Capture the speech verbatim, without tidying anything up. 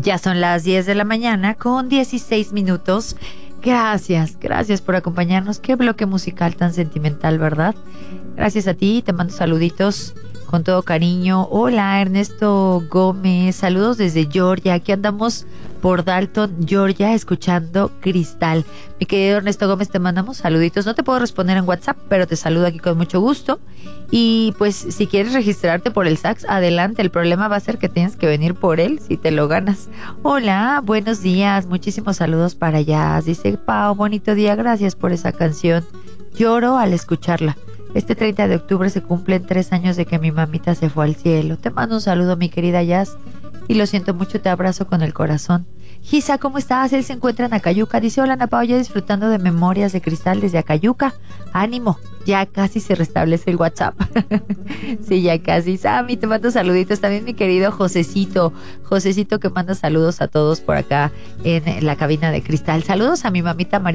Ya son las diez de la mañana con dieciséis minutos. Gracias, gracias por acompañarnos. Qué bloque musical tan sentimental, ¿verdad? Gracias a ti, te mando saluditos con todo cariño. Hola, Ernesto Gómez, saludos desde Georgia. Aquí andamos por Dalton, Georgia, escuchando Cristal. Mi querido Ernesto Gómez, te mandamos saluditos. No te puedo responder en WhatsApp, pero te saludo aquí con mucho gusto. Y pues si quieres registrarte por el sax, adelante. El problema va a ser que tienes que venir por él si te lo ganas. Hola, buenos días, muchísimos saludos para allá. Dice Pau, bonito día, gracias por esa canción. Lloro al escucharla. Este treinta de octubre se cumplen tres años de que mi mamita se fue al cielo. Te mando un saludo, mi querida Jazz, y lo siento mucho, te abrazo con el corazón. Gisa, ¿cómo estás? Él se encuentra en Acayuca. Dice, hola, Ana Pao, ya disfrutando de Memorias de Cristal desde Acayuca. Ánimo, ya casi se restablece el WhatsApp. Sí, ya casi. Sammy, te mando saluditos. También mi querido Josecito. Josecito que manda saludos a todos por acá en la cabina de Cristal. Saludos a mi mamita María